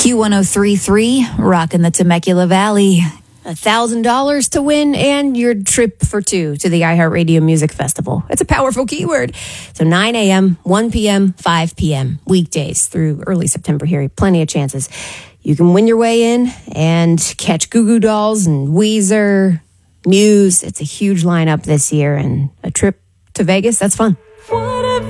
Q1033, rocking the Temecula Valley. $1,000 to win and your trip for two to the iHeartRadio Music Festival. It's a powerful keyword. So 9 a.m., 1 p.m., 5 p.m. weekdays through early September here. Plenty of chances. You can win your way in and catch Goo Goo Dolls and Weezer, Muse. It's a huge lineup this year, and a trip to Vegas, that's fun. What if